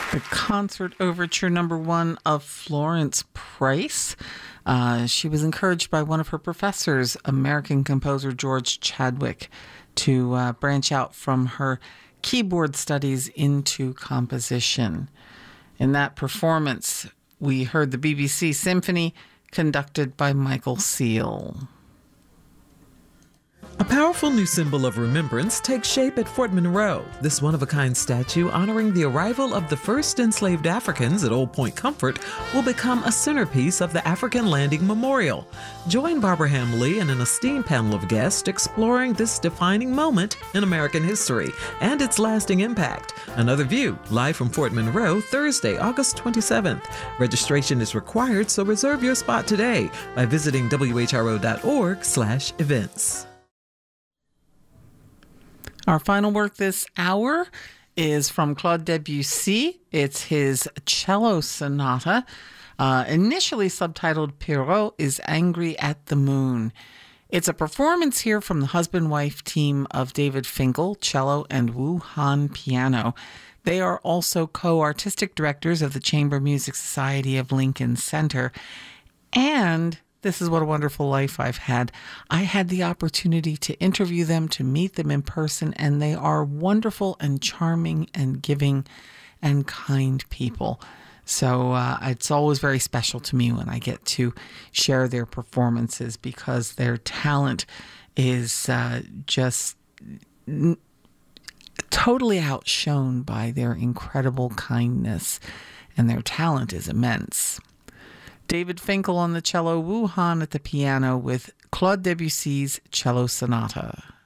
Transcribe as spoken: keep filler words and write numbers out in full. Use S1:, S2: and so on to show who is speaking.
S1: The concert overture number one of Florence Price. Uh, she was encouraged by one of her professors, American composer George Chadwick, to uh, branch out from her keyboard studies into composition. In that performance, we heard the B B C Symphony conducted by Michael Seal.
S2: A powerful new symbol of remembrance takes shape at Fort Monroe. This one-of-a-kind statue honoring the arrival of the first enslaved Africans at Old Point Comfort will become a centerpiece of the African Landing Memorial. Join Barbara Hamley and an esteemed panel of guests exploring this defining moment in American history and its lasting impact. Another View, live from Fort Monroe, Thursday, August twenty-seventh. Registration is required, so reserve your spot today by visiting W H R O dot org slash events.
S1: Our final work this hour is from Claude Debussy. It's his cello sonata, uh, initially subtitled Pierrot is Angry at the Moon. It's a performance here from the husband-wife team of David Finkel, cello, and Wu Han, piano. They are also co-artistic directors of the Chamber Music Society of Lincoln Center. And this is what a wonderful life I've had. I had the opportunity to interview them, to meet them in person, and they are wonderful and charming and giving and kind people. So uh, it's always very special to me when I get to share their performances because their talent is uh, just n- totally outshone by their incredible kindness, and their talent is immense. David Finkel on the cello, Wu Han at the piano with Claude Debussy's Cello Sonata.